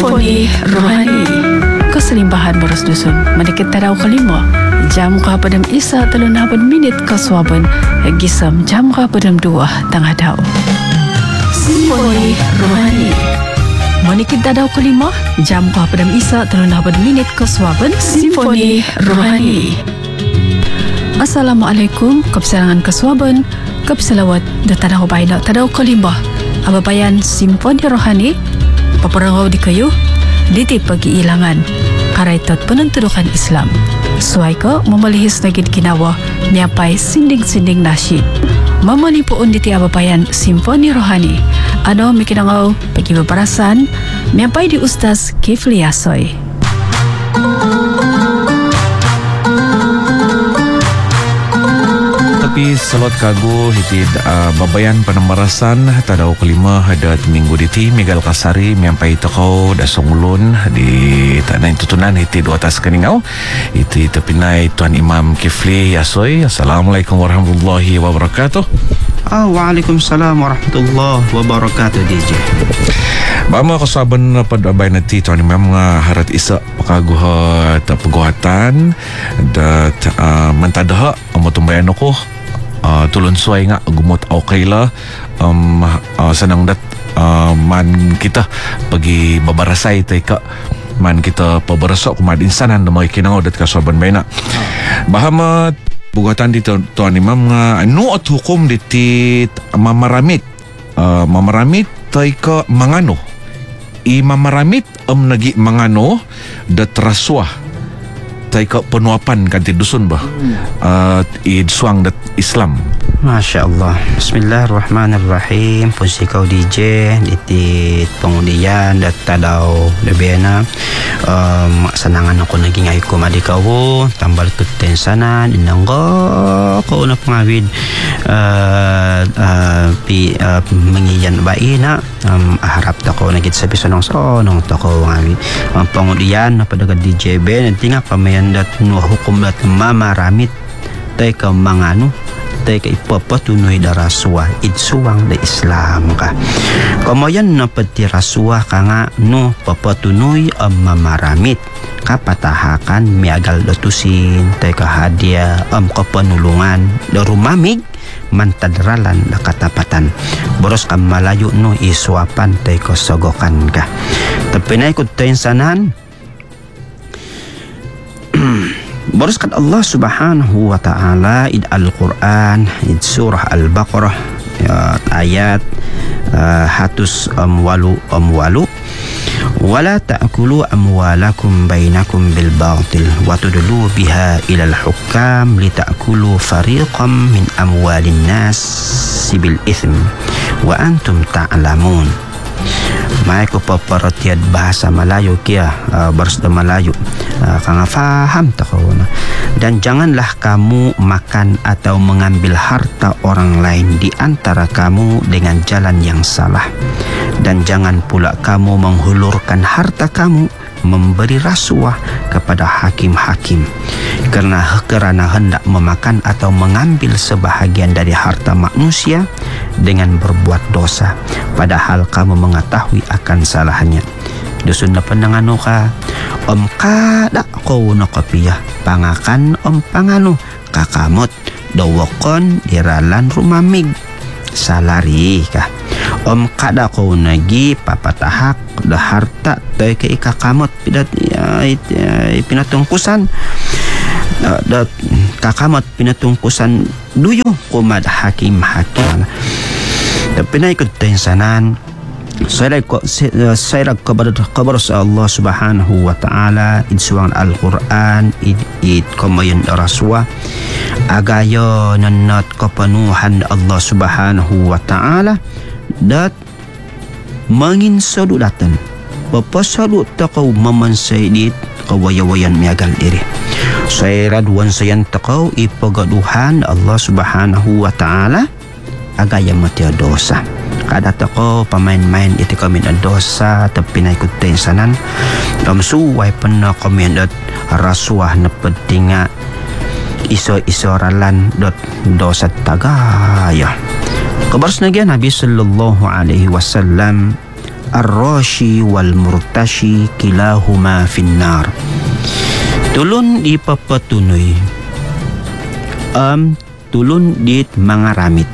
Simfoni Rohani. Keselimbahan Boros Dusun Medikit Tadau Kelima. Jam Padam Isa 30 minit Kaswaban Gisam Jam Padam 2 Tengah Dau. Simfoni Rohani. Medikit Tadau Kelima. Jam Padam Isa 30 minit Kaswaban Simfoni Rohani. Assalamualaikum. Kebesarangan Kaswaban. Kebesalawat da Tadau Baila Tadau Kelima. Ababayan Simfoni Rohani. Paparangau di kayu ditip pagi ilangan karaitot penentudukan Islam suai ke memelihis nagid kinawa miapai sinding-sinding nasyid memani puun diti abapayan Simfoni Rohani ano mikinangau pagi bebarasan miapai di Ustaz Kifli Asoy. Tapi selot kagu hitid babayan penembarasan Tadau Kelima hadat minggu diti Miguel Kasari miampai tokau dasong ulun di tanah tutunan hitid atas keningau iti tepinai Tuan Imam Kifli Asoy. Assalamualaikum warahmatullahi wabarakatuh. Waalaikumsalam warahmatullahi wabarakatuh DJ. Bama kasaban pada abay nanti Tuan Imam harat isa pakaguh peguatan dat mentadaha amutumbayan ako tulun suai nga gumot okay la senang dat man kita pagi babarasay tay ka man kita pabarasa kumad insanan na mga kinangaw dat kasaban bayna bahamat bugatan dito Tuan Imam nga ano at hukom diti mamaramit tay ka mangano mamaramit nagi mangano dat raswa tay ka penuapan kanti dusun ba idsuang dat Islam. Masya Allah. Bismillahirrahmanirrahim. Pusi kau DJ diti pengundian dat Tadau lebena senangan aku naging ay ko madi kau tambal ketensanan inanggo ko na pangawid mengiyan baina harap tako nagit sabi sonong tako ngawid pengundian pada DJ Ben tinga pamayan dat no hukum dat mamaramit tay ka mangano tay ka ipapatunoy da raswa idsuwang da Islam ka kamayan na pati raswa ka nga no papatunoy ang mamaramit kapatahakan miagal datusin tay ka hadiah kapanulungan da rumamig mantadralan da katapatan boros ka malayo no iswapan tay ka sogokan ka tapinay ko tayo sanan boros kat Allah subhanahu wa ta'ala id al-Quran id surah al-Baqarah ayat hatus amwalu wala ta'kulu amwalakum bainakum bil batil wa tudlu biha ila al-hukam li ta'kulu fariqam min amwalin nas bil ithm wa antum ta'lamun. May ko paparatiad bahasa Malayo kia bersda Malayo kang faham tak kau dan janganlah kamu makan atau mengambil harta orang lain di antara kamu dengan jalan yang salah dan jangan pula kamu menghulurkan harta kamu memberi rasuah kepada hakim-hakim kerana hendak memakan atau mengambil sebahagian dari harta manusia dengan berbuat dosa padahal kamu mengetahui akan salahnya. Dusun na panangano ka kada ko na kapiyah pangakan pangano kakamot dawakon diralan rumamig salari ka kada ko nagi papatahak da harta tay kay kakamot pidat pinatungkusan da kakamot pinatungkusan duyo kumad hakim tapi na ikut tensanan saya kabar sa Allah subhanahu wa ta'ala idsuang al-Quran id kamayan raswa agayo nanat kapanuhan Allah subhanahu wa ta'ala dat manginsadudatan papasadut takaw mamansay dit kawayawayan miagal diri saya raduan sayan takaw ipagaduhan Allah subhanahu wa ta'ala agaya matia dosa kada tako pamain-main iti kami na dosa tapi na ikut tensanan suway pa na kami na rasuah na pentinga iso-isoralan dot dosa tagaya kabar na Nabi sallallahu alaihi wasallam ar-rashi wal murtashi kilahuma finnar. Tulun ipapatunoy tulun dit mga ramit.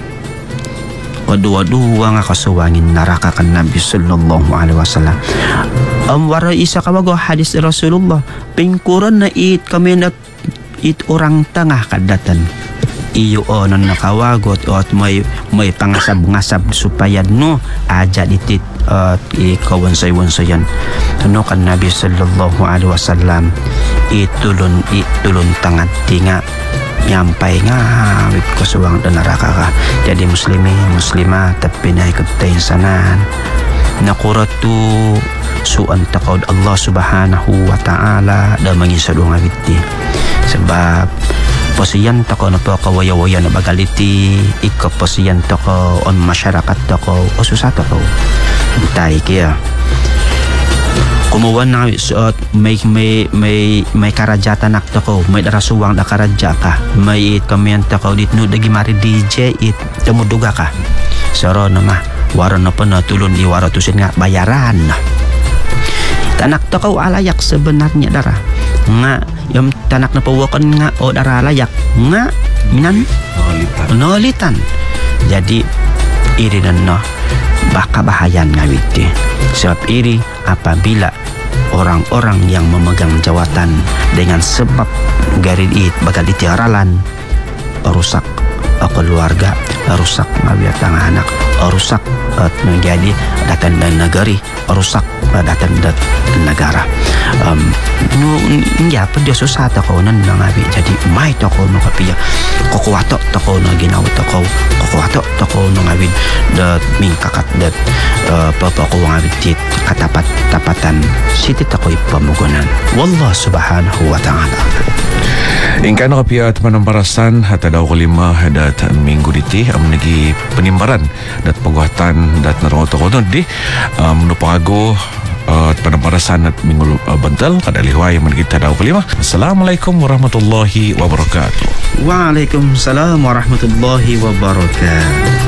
Kadua-dua nga kasuwangin naraka kan Nabi sallallahu alaihi wasallam. Wara isa kawago hadis Rasulullah, pingkuran na it kami na it orang tengah kadatan. Iyo onon nakawagot at may pangasab-ngasab supaya no aja ditit ikawansay-wansayan. Ano kan Nabi sallallahu alaihi wasallam itulun tangat tinga nyampai nga wit kasuwang dan neraka ka. Jadi muslimah tapi naik ketay sanan nakuratu suan taqawd Allah subhanahu wa ta'ala da mangisadong awiti sebab pasiyan tako na po kawaya-waya na bagaliti ika pasiyan tako on masyarakat tako o susata ko entay kaya kumuwan na may karajatan akto ko may darasuwang da karadya ka may it kamyanta ko dit no dagi mari DJ it tumuduga ka saro na ma waro na pa natulon di waro tusin nga bayaran na tanak to ko alayak sebenarnya dara nga yung tanak na pawakan nga o dara alayak nga minan nolitan jadi iri na no baka bahayan nga witi sebab iri apabila orang-orang yang memegang jawatan dengan sebab garin it bakal ditiaralan rusak keluarga, rusak mabiatang anak, rusak menjadi datang dan negeri, rusak datang dan negara. Iya pada susah tako nan nangabi jadi mai tako no kapiya kokuwato tako no ginawa tako kokuwato tako no ngawin dat mingkakat dat papa ko ngawin tit katapat tapatan siti tako ipamugunan wallah subhanahu wa ta'ala. Ingkano kapiya at manamparasan at daw kalima dat minggu diti nagi penimbaran dat pagwatan dat naroto ko no di nupago at panamparasan at minggu bantal kadaliway man kita daw kalima. Assalamualaikum warahmatullahi wabarakatuh. Waalaikumsalam warahmatullahi wabarakatuh.